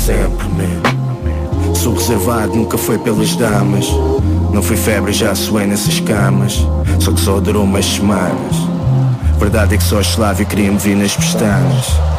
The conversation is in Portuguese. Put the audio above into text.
sempre, man. Sou reservado, nunca foi pelas damas. Não fui febre, já suei nessas camas. Só que só durou umas semanas. Verdade é que só a Slávia queria me vir nas pestanas.